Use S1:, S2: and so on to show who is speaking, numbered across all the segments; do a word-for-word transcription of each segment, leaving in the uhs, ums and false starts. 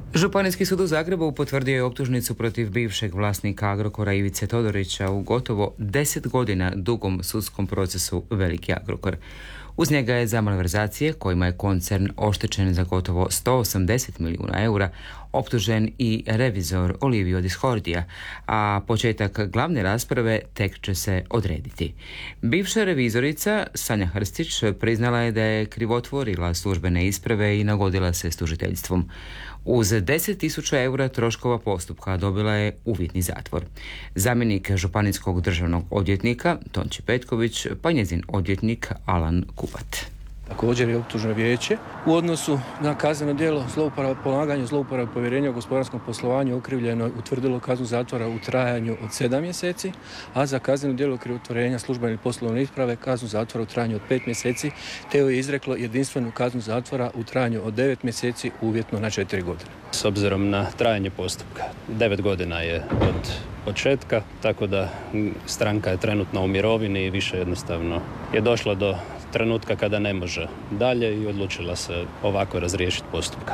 S1: Županijski sud u Zagrebu potvrdio je optužnicu protiv bivšeg vlasnika Agrokora Ivice Todorića u gotovo deset godina dugom sudskom procesu Veliki Agrokor. Uz njega je za malverzacije kojima je koncern oštećen za gotovo sto osamdeset milijuna eura optužen i revizor Olivio Discordia, a početak glavne rasprave tek će se odrediti. Bivša revizorica Sanja Hrstić priznala je da je krivotvorila službene isprave i nagodila se s tužiteljstvom. Uz deset tisuća eura troškova postupka dobila je uvjetni zatvor. Zamjenik županijskog državnog odvjetnika Tonči Petković pa njezin odvjetnik Alan Kubat.
S2: Također je optužno vijeće u odnosu na kazneno djelo zlouporabe polaganja zlouporabe povjerenja u gospodarskom poslovanju okrivljeno utvrdilo kaznu zatvora u trajanju od sedam mjeseci, a za kazneno djelo krivotvorenja službene poslovne isprave kaznu zatvora u trajanju od pet mjeseci, te je izreklo jedinstvenu kaznu zatvora u trajanju od devet mjeseci uvjetno na četiri godine.
S3: S obzirom na trajanje postupka, devet godina je od početka, tako da stranka je trenutno u mirovini i više jednostavno je došla do trenutka kada ne može dalje i odlučila se ovako razriješiti postupka.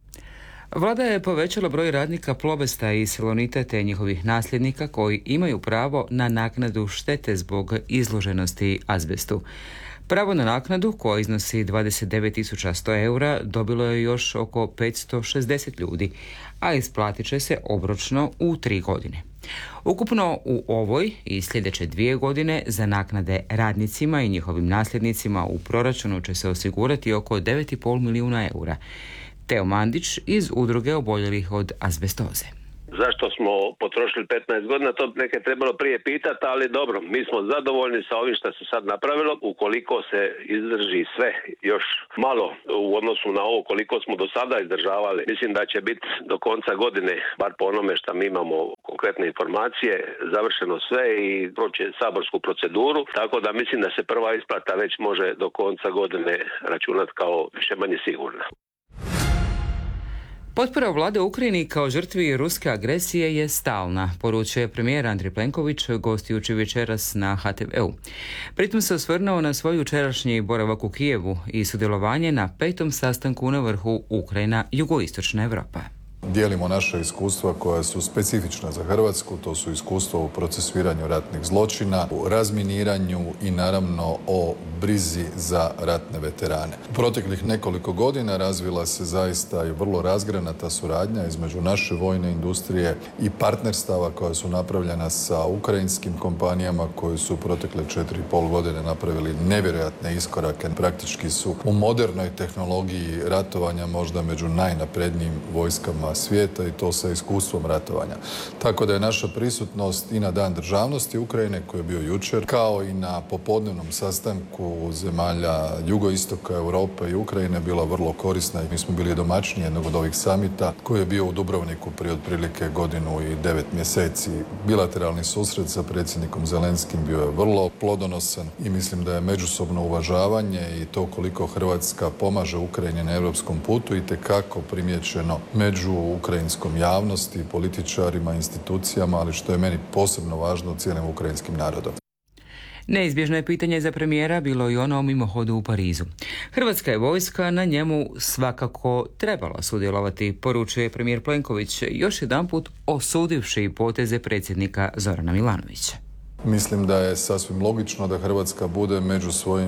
S1: Vlada je povećala broj radnika Plobesta i Salonita te njihovih nasljednika koji imaju pravo na naknadu štete zbog izloženosti azbestu. Pravo na naknadu, koja iznosi dvadeset devet tisuća sto eura, dobilo je još oko petsto šezdeset ljudi, a isplatit će se obročno u tri godine. Ukupno u ovoj i sljedeće dvije godine za naknade radnicima i njihovim nasljednicima u proračunu će se osigurati oko devet i pol milijuna eura. Teo Mandić iz udruge oboljelih od azbestoze.
S4: Zašto smo potrošili petnaest godina, to neke trebalo prije pitati, ali dobro, mi smo zadovoljni sa ovim što se sad napravilo. Ukoliko se izdrži sve još malo u odnosu na ovo koliko smo do sada izdržavali, mislim da će biti do konca godine, bar po onome što mi imamo konkretne informacije, završeno sve i proći saborsku proceduru, tako da mislim da se prva isplata već može do konca godine računati kao više manje sigurna.
S1: Potpora vlade Ukrajini kao žrtvi ruske agresije je stalna, poručuje premijer Andrej Plenković gostujući večeras na ha te veu. Pritom se osvrnuo na svoj jučerašnji boravak u Kijevu i sudjelovanje na petom sastanku na vrhu Ukrajina-Jugoistočna Europa.
S5: Dijelimo naša iskustva koja su specifična za Hrvatsku, to su iskustva u procesuiranju ratnih zločina, u razminiranju i naravno o brizi za ratne veterane. U proteklih nekoliko godina razvila se zaista i vrlo razgranata suradnja između naše vojne industrije i partnerstava koja su napravljena sa ukrajinskim kompanijama koje su u protekle četiri i pol godine napravili nevjerojatne iskorake. Praktički su u modernoj tehnologiji ratovanja možda među najnaprednijim vojskama svijeta i to sa iskustvom ratovanja. Tako da je naša prisutnost i na Dan državnosti Ukrajine koji je bio jučer, kao i na popodnevnom sastanku zemalja jugoistoka Europe i Ukrajine bila vrlo korisna i mi smo bili domaćini jednog od ovih samita koji je bio u Dubrovniku prije otprilike godinu i devet mjeseci. Bilateralni susret sa predsjednikom Zelenskim bio je vrlo plodonosan i mislim da je međusobno uvažavanje i to koliko Hrvatska pomaže Ukrajini na europskom putu itekako primijećeno među ukrajinskom javnosti, političarima, institucijama, ali što je meni posebno važno, cijelim ukrajinskim narodom.
S1: Neizbježno je pitanje za premijera bilo i ono o mimohodu u Parizu. Hrvatska je vojska na njemu svakako trebala sudjelovati, poručuje premijer Plenković, još jedanput osudivši poteze predsjednika Zorana Milanovića.
S5: Mislim da je sasvim logično da Hrvatska bude među svojim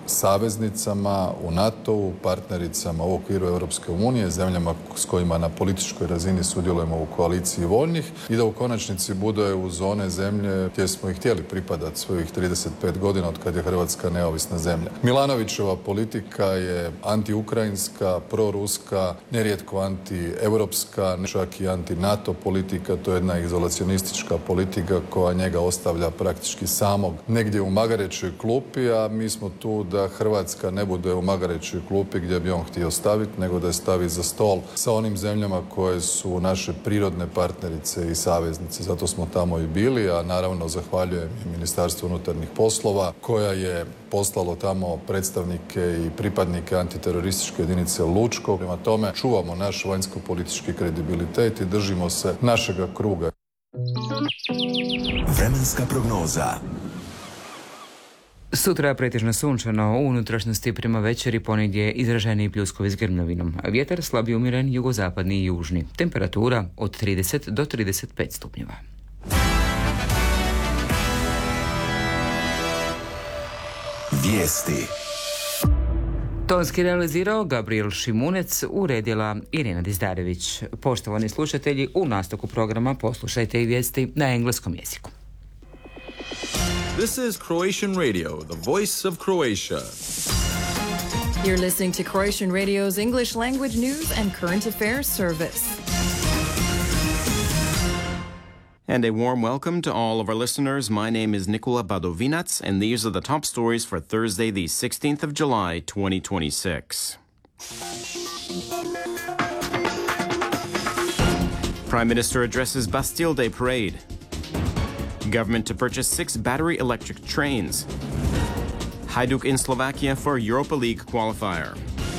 S5: saveznicama u NATO-u, partnericama u okviru Europske unije, zemljama s kojima na političkoj razini sudjelujemo u koaliciji voljnih i da u konačnici bude uz one zemlje gdje smo i htjeli pripadati svojih trideset pet godina od kad je Hrvatska neovisna zemlja. Milanovićeva politika je antiukrajinska, proruska, nerijetko antieuropska, čak i anti-NATO politika. To je jedna izolacionistička politika koja njega ostavlja praktički samog negdje u magarećoj klupi, a mi smo tu da Hrvatska ne bude u magarećoj klupi gdje bi on htio staviti, nego da je stavi za stol sa onim zemljama koje su naše prirodne partnerice i saveznice. Zato smo tamo i bili, a naravno zahvaljujem i Ministarstvu unutarnjih poslova koja je poslalo tamo predstavnike i pripadnike antiterorističke jedinice Lučko. Prema tome čuvamo naš vanjsko-politički kredibilitet i držimo se našega kruga.
S6: Vremenska prognoza.
S1: Sutra pretežno sunčano, u unutrašnjosti prema večeri ponegdje izraženi pljuskovi s grmljavinom. Vjetar slabiji umjeren jugozapadni i južni. Temperatura od trideset do trideset pet stupnjeva.
S6: Vijesti.
S1: Tonski realizirao Gabriel Šimunec, uredila Irina Dizdarević. Poštovani slušatelji, u nastavku programa poslušajte i vijesti na engleskom jeziku.
S6: This is Croatian Radio, the voice of Croatia.
S7: You're listening to Croatian Radio's English language news and current affairs service.
S8: And a warm welcome to all of our listeners. My name is Nikola Badovinac, and these are the top stories for Thursday, the sixteenth of July, twenty twenty-six. Prime Minister addresses Bastille Day parade. Government to purchase six battery electric trains. Hajduk in Slovakia for Europa League qualifier.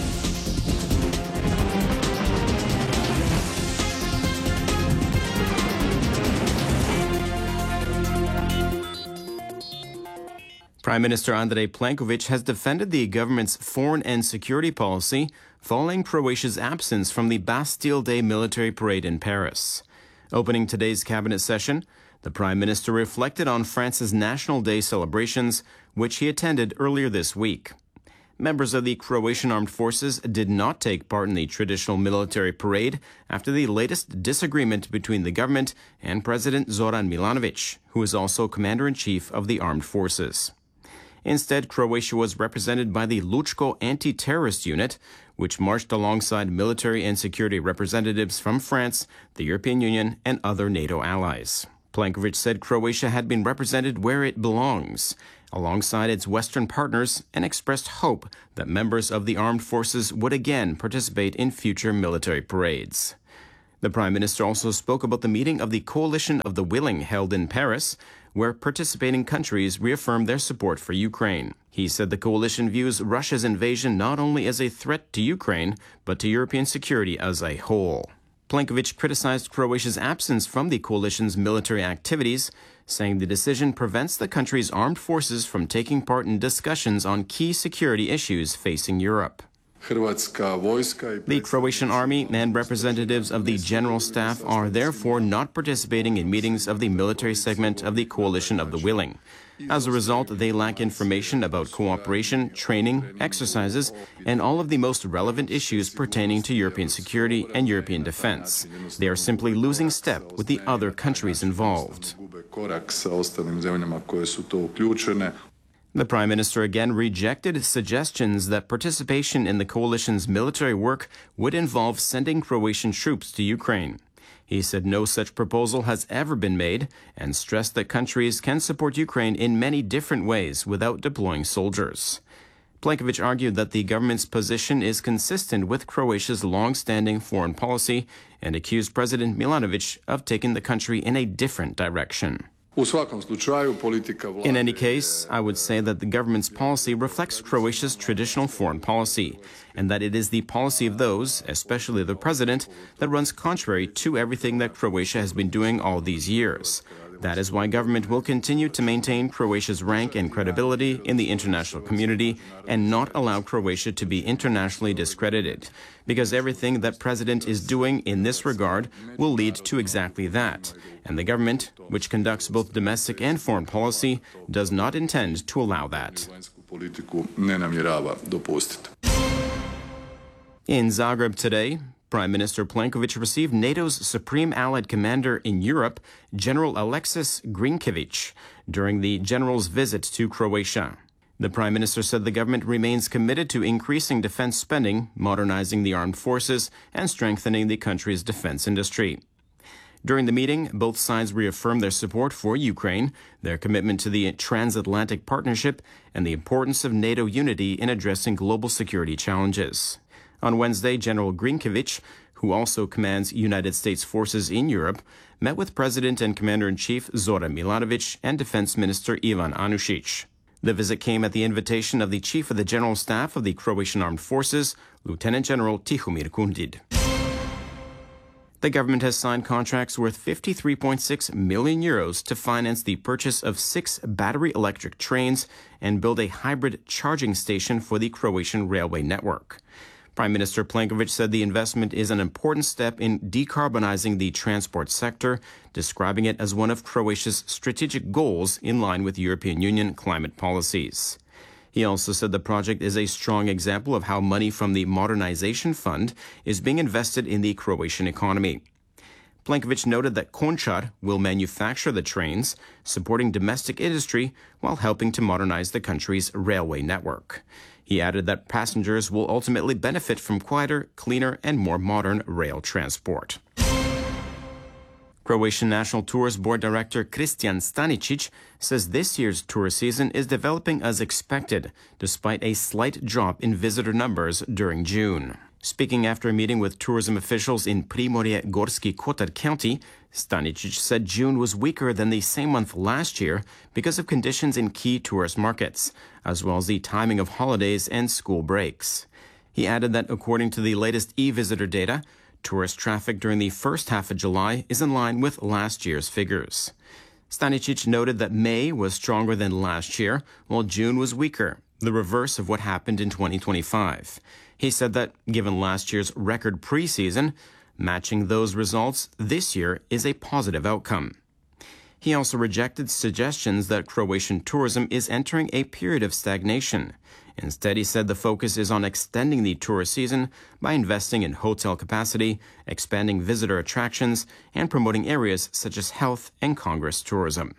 S8: Prime Minister Andrej Plenković has defended the government's foreign and security policy following Croatia's absence from the Bastille Day military parade in Paris. Opening today's cabinet session, the Prime Minister reflected on France's National Day celebrations, which he attended earlier this week. Members of the Croatian Armed Forces did not take part in the traditional military parade after the latest disagreement between the government and President Zoran Milanović, who is also Commander-in-Chief of the Armed Forces. Instead, Croatia was represented by the Lučko anti-terrorist unit, which marched alongside military and security representatives from France, the European Union, and other NATO allies. Plenković said Croatia had been represented where it belongs, alongside its Western partners, and expressed hope that members of the armed forces would again participate in future military parades. The Prime Minister also spoke about the meeting of the Coalition of the Willing held in Paris, where participating countries reaffirmed their support for Ukraine. He said the coalition views Russia's invasion not only as a threat to Ukraine, but to European security as a whole. Plenković criticized Croatia's absence from the coalition's military activities, saying the decision prevents the country's armed forces from taking part in discussions on key security issues facing Europe. The Croatian army and representatives of the General Staff are therefore not participating in meetings of the military segment of the Coalition of the Willing. As a result, they lack information about cooperation, training, exercises, and all of the most relevant issues pertaining to European security and European defense. They are simply losing step with the other countries involved. The Prime Minister again rejected suggestions that participation in the coalition's military work would involve sending Croatian troops to Ukraine. He said no such proposal has ever been made and stressed that countries can support Ukraine in many different ways without deploying soldiers. Plenković argued that the government's position is consistent with Croatia's long-standing foreign policy and accused President Milanović of taking the country in a different direction. In any case, I would say that the government's policy reflects Croatia's traditional foreign policy, and that it is the policy of those, especially the president, that runs contrary to everything that Croatia has been doing all these years. That is why government will continue to maintain Croatia's rank and credibility in the international community and not allow Croatia to be internationally discredited, because everything that president is doing in this regard will lead to exactly that, and the government, which conducts both domestic and foreign policy, does not intend to allow that. In Zagreb today, Prime Minister Plenković received NATO's Supreme Allied Commander in Europe, General Alexis Grinkević, during the general's visit to Croatia. The Prime Minister said the government remains committed to increasing defense spending, modernizing the armed forces, and strengthening the country's defense industry. During the meeting, both sides reaffirmed their support for Ukraine, their commitment to the transatlantic partnership, and the importance of NATO unity in addressing global security challenges. On Wednesday, General Grinkević, who also commands United States forces in Europe, met with President and Commander-in-Chief Zoran Milanović and Defense Minister Ivan Anušić. The visit came at the invitation of the Chief of the General Staff of the Croatian Armed Forces, Lieutenant General Tihomir Kundid. The government has signed contracts worth fifty-three point six million euros to finance the purchase of six battery electric trains and build a hybrid charging station for the Croatian railway network. Prime Minister Plenković said the investment is an important step in decarbonizing the transport sector, describing it as one of Croatia's strategic goals in line with European Union climate policies. He also said the project is a strong example of how money from the Modernization Fund is being invested in the Croatian economy. Plenković noted that Končar will manufacture the trains, supporting domestic industry while helping to modernize the country's railway network. He added that passengers will ultimately benefit from quieter, cleaner, and more modern rail transport. Croatian National Tourist Board Director Kristijan Stanicic says this year's tourist season is developing as expected, despite a slight drop in visitor numbers during June. Speaking after a meeting with tourism officials in Primorje Gorski Kotar County, Stanicic said June was weaker than the same month last year because of conditions in key tourist markets, as well as the timing of holidays and school breaks. He added that according to the latest e-visitor data, tourist traffic during the first half of July is in line with last year's figures. Stanicic noted that May was stronger than last year, while June was weaker, the reverse of what happened in twenty twenty-five. He said that, given last year's record preseason, matching those results this year is a positive outcome. He also rejected suggestions that Croatian tourism is entering a period of stagnation. Instead, he said the focus is on extending the tourist season by investing in hotel capacity, expanding visitor attractions, and promoting areas such as health and congress tourism.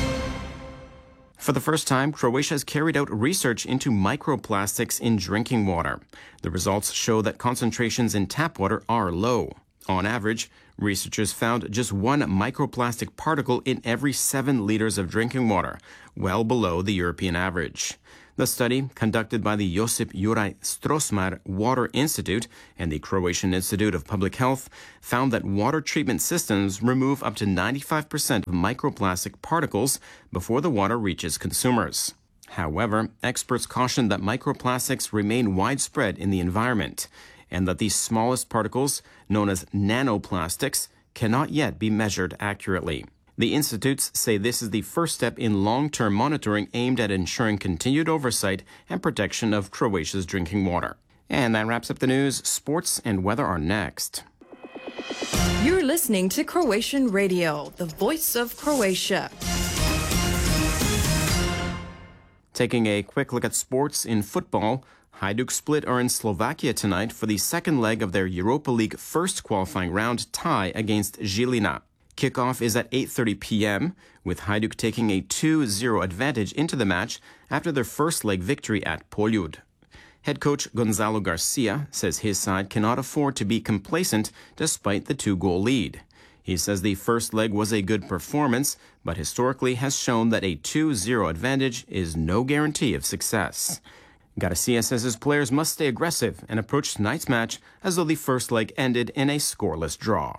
S8: For the first time, Croatia has carried out research into microplastics in drinking water. The results show that concentrations in tap water are low. On average, researchers found just one microplastic particle in every seven liters of drinking water, well below the European average. The study, conducted by the Josip Juraj Strossmayer Water Institute and the Croatian Institute of Public Health, found that water treatment systems remove up to ninety-five percent of microplastic particles before the water reaches consumers. However, experts caution that microplastics remain widespread in the environment and that these smallest particles, known as nanoplastics, cannot yet be measured accurately. The institutes say this is the first step in long-term monitoring aimed at ensuring continued oversight and protection of Croatia's drinking water. And that wraps up the news. Sports and weather are next.
S7: You're listening to Croatian Radio, the voice of Croatia.
S8: Taking a quick look at sports in football, Hajduk Split are in Slovakia tonight for the second leg of their Europa League first qualifying round tie against Žilina. Kickoff is at eight thirty p.m., with Hajduk taking a two zero advantage into the match after their first leg victory at Poljud. Head coach Gonzalo Garcia says his side cannot afford to be complacent despite the two-goal lead. He says the first leg was a good performance, but historically has shown that a two zero advantage is no guarantee of success. Garcia says his players must stay aggressive and approach tonight's match as though the first leg ended in a scoreless draw.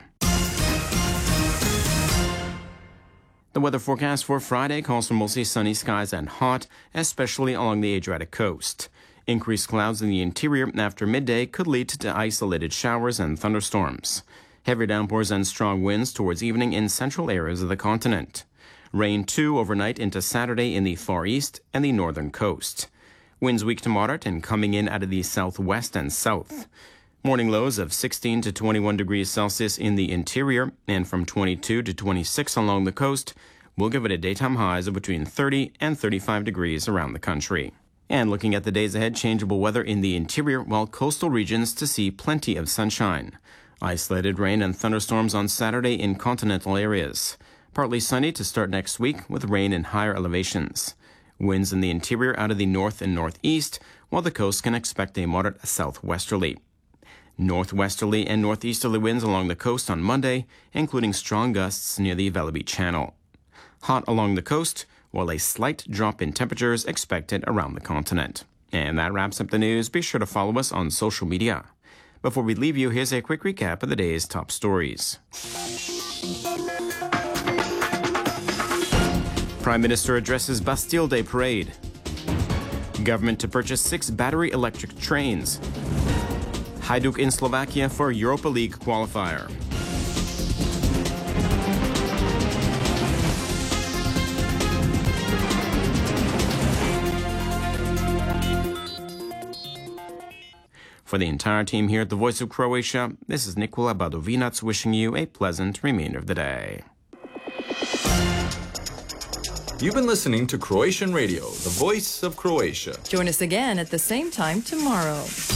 S8: The weather forecast for Friday calls for mostly sunny skies and hot, especially along the Adriatic coast. Increased clouds in the interior after midday could lead to isolated showers and thunderstorms. Heavy downpours and strong winds towards evening in central areas of the continent. Rain too overnight into Saturday in the far east and the northern coast. Winds weak to moderate and coming in out of the southwest and south. Morning lows of sixteen to twenty-one degrees Celsius in the interior and from twenty-two to twenty-six along the coast will give it a daytime highs of between thirty and thirty-five degrees around the country. And looking at the days ahead, changeable weather in the interior while coastal regions to see plenty of sunshine. Isolated rain and thunderstorms on Saturday in continental areas. Partly sunny to start next week with rain in higher elevations. Winds in the interior out of the north and northeast, while the coast can expect a moderate southwesterly. Northwesterly and northeasterly winds along the coast on Monday, including strong gusts near the Velebit Channel. Hot along the coast, while a slight drop in temperatures expected around the continent. And that wraps up the news. Be sure to follow us on social media. Before we leave you, here's a quick recap of the day's top stories. Prime Minister addresses Bastille Day parade. Government to purchase six battery electric trains. Hajduk in Slovakia for Europa League qualifier. For the entire team here at the Voice of Croatia, this is Nikola Badovinac wishing you a pleasant remainder of the day.
S6: You've been listening to Croatian Radio, the voice of Croatia.
S7: Join us again at the same time tomorrow.